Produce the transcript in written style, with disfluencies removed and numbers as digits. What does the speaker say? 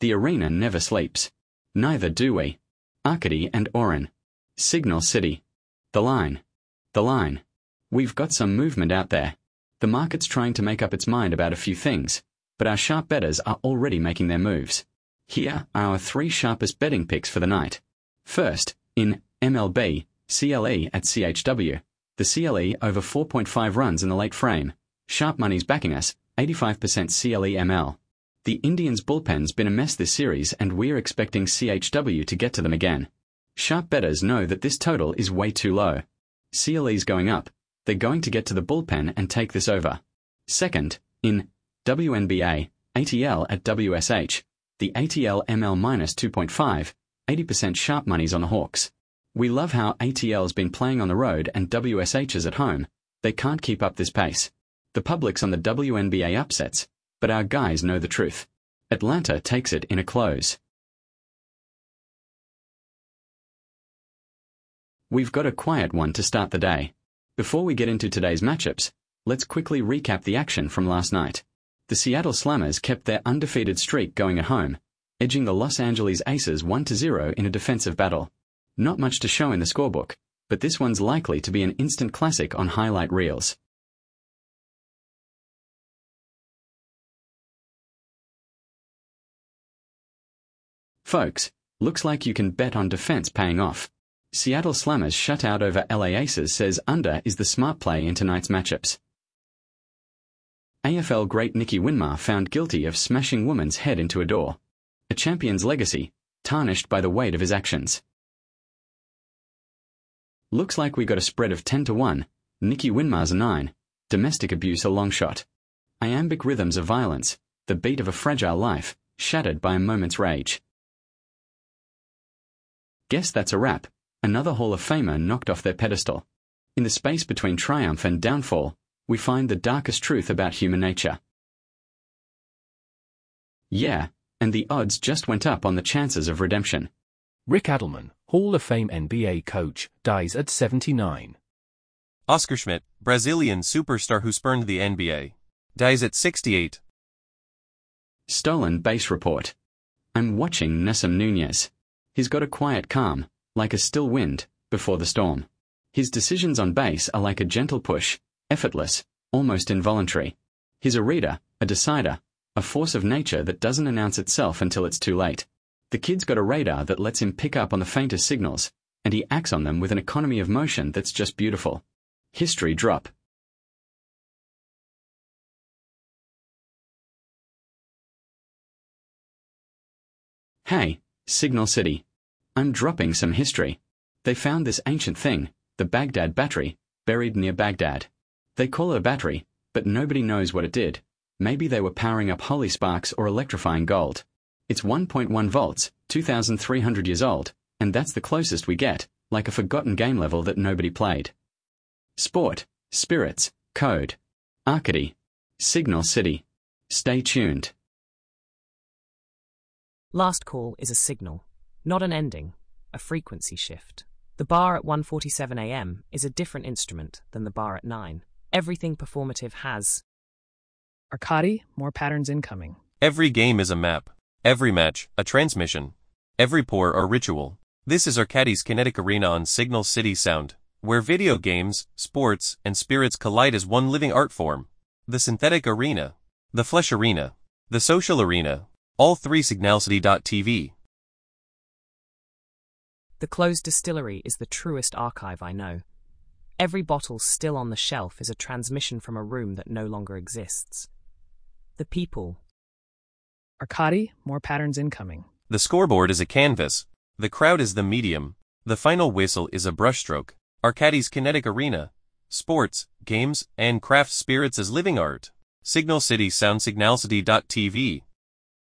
The arena never sleeps. Neither do we. Arcady and Orin. Signal City. The line. The line. We've got some movement out there. The market's trying to make up its mind about a few things, but our sharp bettors are already making their moves. Here are our 3 sharpest betting picks for the night. First, in MLB, CLE at CHW. The CLE over 4.5 runs in the late frame. Sharp money's backing us, 85% CLE ML. The Indians' bullpen's been a mess this series and we're expecting CHW to get to them again. Sharp bettors know that this total is way too low. CLE's going up. They're going to get to the bullpen and take this over. Second, in WNBA, ATL at WSH. The ATL ML minus 2.5, 80% sharp money's on the Hawks. We love how ATL's been playing on the road and WSH is at home. They can't keep up this pace. The public's on the WNBA upsets, but our guys know the truth. Atlanta takes it in a close. We've got a quiet one to start the day. Before we get into today's matchups, let's quickly recap the action from last night. The Seattle Slammers kept their undefeated streak going at home, edging the Los Angeles Aces 1-0 in a defensive battle. Not much to show in the scorebook, but this one's likely to be an instant classic on highlight reels. Folks, looks like you can bet on defense paying off. Seattle Slammers shutout over LA Aces says under is the smart play in tonight's matchups. AFL great Nicky Winmar found guilty of smashing woman's head into a door. A champion's legacy, tarnished by the weight of his actions. Looks like we got a spread of 10-1, Nicky Winmar's a 9, domestic abuse a long shot. Iambic rhythms of violence, the beat of a fragile life, shattered by a moment's rage. Guess that's a wrap, another Hall of Famer knocked off their pedestal. In the space between triumph and downfall, we find the darkest truth about human nature. Yeah, and the odds just went up on the chances of redemption. Rick Adelman, Hall of Fame NBA coach, dies at 79. Oscar Schmidt, Brazilian superstar who spurned the NBA, dies at 68. Stolen base report. I'm watching Nessim Nunez. He's got a quiet calm, like a still wind, before the storm. His decisions on base are like a gentle push, effortless, almost involuntary. He's a reader, a decider, a force of nature that doesn't announce itself until it's too late. The kid's got a radar that lets him pick up on the faintest signals, and he acts on them with an economy of motion that's just beautiful. History drop. Hey, Signal City. I'm dropping some history. They found this ancient thing, the Baghdad Battery, buried near Baghdad. They call it a battery, but nobody knows what it did. Maybe they were powering up holy sparks or electrifying gold. It's 1.1 volts, 2,300 years old, and that's the closest we get, like a forgotten game level that nobody played. Sport, spirits, code. Arcady. Signal City. Stay tuned. Last call is a signal, not an ending, a frequency shift. The bar at 1:47 a.m. is a different instrument than the bar at 9. Everything performative has. Arcady, more patterns incoming. Every game is a map. Every match, a transmission. Every pour, a ritual. This is Arcady's Kinetic Arena on Signal City Sound, where video games, sports, and spirits collide as one living art form. The synthetic arena, the flesh arena, the social arena, all three signalcity.tv. The closed distillery is the truest archive I know. Every bottle still on the shelf is a transmission from a room that no longer exists. The people. Arcady, more patterns incoming. The scoreboard is a canvas. The crowd is the medium. The final whistle is a brushstroke. Arcady's Kinetic Arena. Sports, games, and craft spirits as living art. Signal City Sound signalcity.tv.